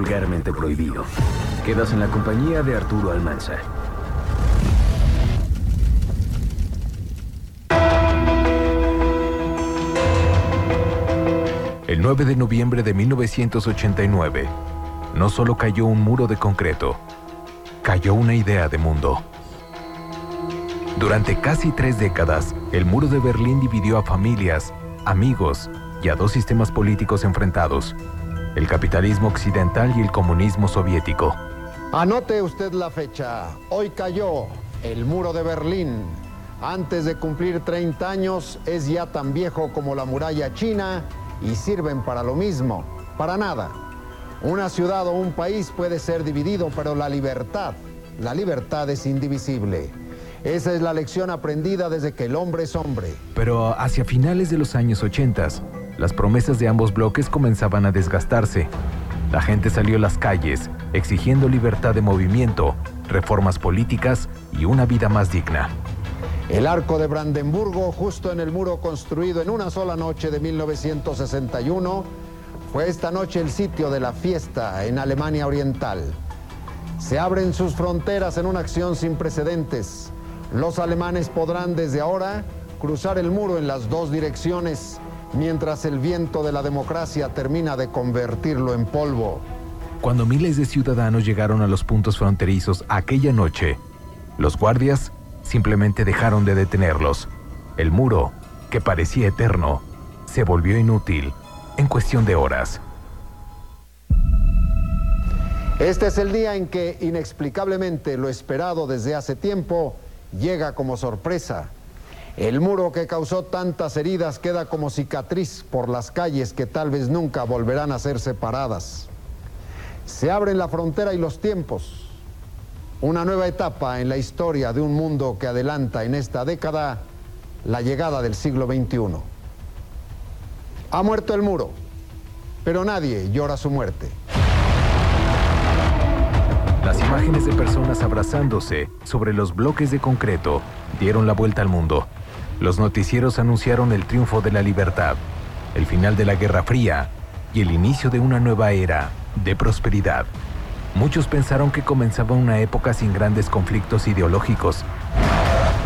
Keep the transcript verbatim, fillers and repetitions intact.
vulgarmente prohibido. Quedas en la compañía de Arturo Almanza. El nueve de noviembre de mil novecientos ochenta y nueve, no solo cayó un muro de concreto, cayó una idea de mundo. Durante casi tres décadas, el muro de Berlín dividió a familias, amigos y a dos sistemas políticos enfrentados: el capitalismo occidental y el comunismo soviético. Anote usted la fecha. Hoy cayó el muro de Berlín. Antes de cumplir treinta años, es ya tan viejo como la muralla china y sirven para lo mismo, para nada. Una ciudad o un país puede ser dividido, pero la libertad, la libertad es indivisible. Esa es la lección aprendida desde que el hombre es hombre. Pero hacia finales de los años ochenta, las promesas de ambos bloques comenzaban a desgastarse. La gente salió a las calles, exigiendo libertad de movimiento, reformas políticas y una vida más digna. El Arco de Brandenburgo, justo en el muro construido en una sola noche de mil novecientos sesenta y uno, fue esta noche el sitio de la fiesta en Alemania Oriental. Se abren sus fronteras en una acción sin precedentes. Los alemanes podrán desde ahora cruzar el muro en las dos direcciones, mientras el viento de la democracia termina de convertirlo en polvo. Cuando miles de ciudadanos llegaron a los puntos fronterizos aquella noche, los guardias simplemente dejaron de detenerlos. El muro, que parecía eterno, se volvió inútil en cuestión de horas. Este es el día en que, inexplicablemente, lo esperado desde hace tiempo llega como sorpresa. El muro que causó tantas heridas queda como cicatriz por las calles que tal vez nunca volverán a ser separadas. Se abren la frontera y los tiempos. Una nueva etapa en la historia de un mundo que adelanta en esta década la llegada del siglo veintiuno. Ha muerto el muro, pero nadie llora su muerte. Las imágenes de personas abrazándose sobre los bloques de concreto dieron la vuelta al mundo. Los noticieros anunciaron el triunfo de la libertad, el final de la Guerra Fría y el inicio de una nueva era de prosperidad. Muchos pensaron que comenzaba una época sin grandes conflictos ideológicos,